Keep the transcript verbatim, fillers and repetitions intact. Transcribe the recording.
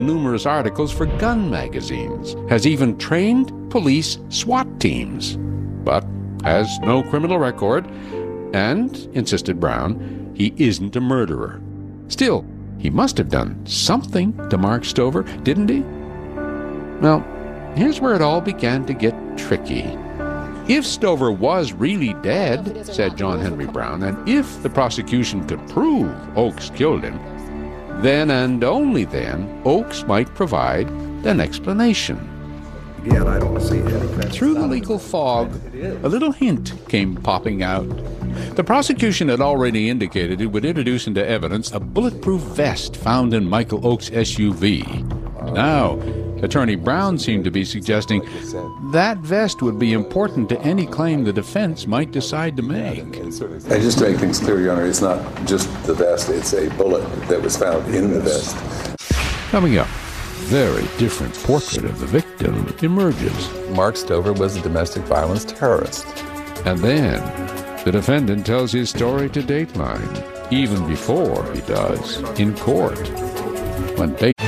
numerous articles for gun magazines, has even trained police SWAT teams, but has no criminal record, and, insisted Brown, he isn't a murderer. Still, he must have done something to Mark Stover, didn't he? Well, here's where it all began to get tricky. If Stover was really dead, said John Henry Brown, and if the prosecution could prove Oakes killed him, then and only then Oakes might provide an explanation. Again, I don't see any. Through the legal fog, a little hint came popping out. The prosecution had already indicated it would introduce into evidence a bulletproof vest found in Michael Oakes' S U V. Now, Attorney Brown seemed to be suggesting that vest would be important to any claim the defense might decide to make. And just to make things clear, Your Honor, it's not just the vest, it's a bullet that was found in the vest. Coming up, very different portrait of the victim emerges. Mark Stover was a domestic violence terrorist. And then, the defendant tells his story to Dateline, even before he does in court. When Dateline